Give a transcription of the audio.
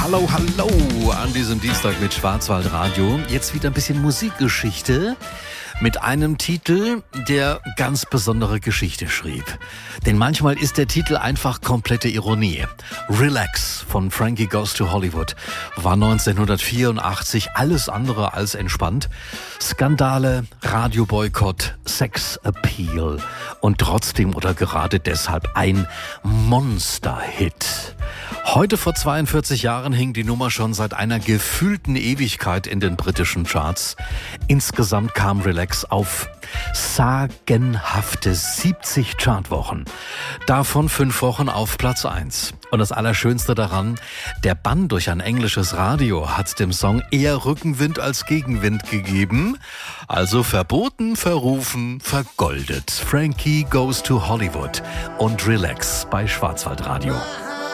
Hallo, hallo an diesem Dienstag mit Schwarzwaldradio. Jetzt wieder ein bisschen Musikgeschichte mit einem Titel, der ganz besondere Geschichte schrieb. Denn manchmal ist der Titel einfach komplette Ironie. Relax von Frankie Goes to Hollywood war 1984 alles andere als entspannt. Skandale, Radioboykott, Sexappeal und trotzdem oder gerade deshalb ein Monsterhit. Heute vor 42 Jahren hing die Nummer schon seit einer gefühlten Ewigkeit in den britischen Charts. Insgesamt kam Relax auf sagenhafte 70 Chartwochen. Davon 5 Wochen auf Platz 1. Und das Allerschönste daran, der Bann durch ein englisches Radio hat dem Song eher Rückenwind als Gegenwind gegeben. Also verboten, verrufen, vergoldet. Frankie Goes to Hollywood und Relax bei Schwarzwaldradio.